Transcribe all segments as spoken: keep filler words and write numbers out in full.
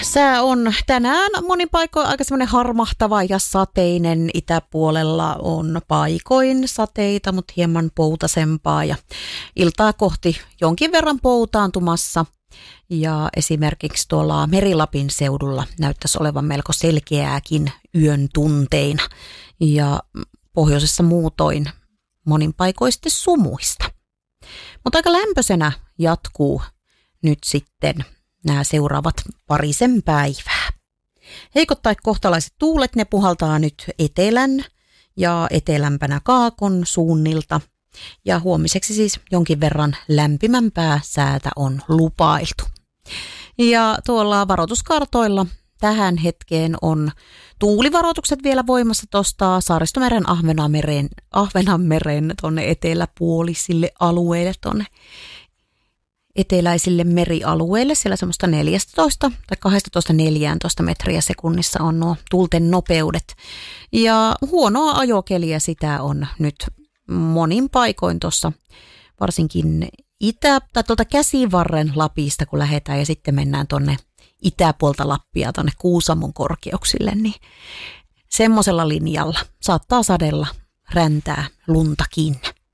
Sää on tänään monin paikoin aika semmoinen harmahtava ja sateinen. Itäpuolella on paikoin sateita, mutta hieman poutasempaa ja iltaa kohti jonkin verran poutaantumassa. Ja esimerkiksi tuolla Meri-Lapin seudulla näyttäisi olevan melko selkeääkin yön tunteina. Ja pohjoisessa muutoin monin paikoin sitten sumuista. Mutta aika lämpöisenä jatkuu nyt sitten nämä seuraavat parisen päivää. Heikot tai kohtalaiset tuulet, ne puhaltaa nyt etelän ja etelämpänä kaakon suunnilta. Ja huomiseksi siis jonkin verran lämpimämpää säätä on lupailtu. Ja tuolla varoituskartoilla tähän hetkeen on tuulivaroitukset vielä voimassa tuosta Saaristomeren Ahvenanmeren, Ahvenanmeren tuonne eteläpuolisille alueille, tuonne eteläisille merialueille. Siellä semmoista neljätoista tai kaksitoista neljätoista metriä sekunnissa on nuo tuulten nopeudet. Ja huonoa ajokeliä sitä on nyt monin paikoin tuossa varsinkin itä- tai tuolta Käsivarren Lapista, kun lähdetään ja sitten mennään tuonne itäpuolta Lappia tuonne Kuusamon korkeuksille, niin semmoisella linjalla saattaa sadella, räntää, luntakin.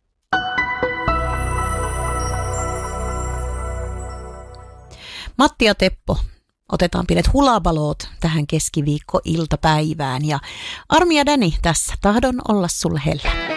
Matti ja Teppo, otetaan pienet hulabalot tähän keskiviikko-iltapäivään ja Armi ja Dani tässä, tahdon olla sulle hellä.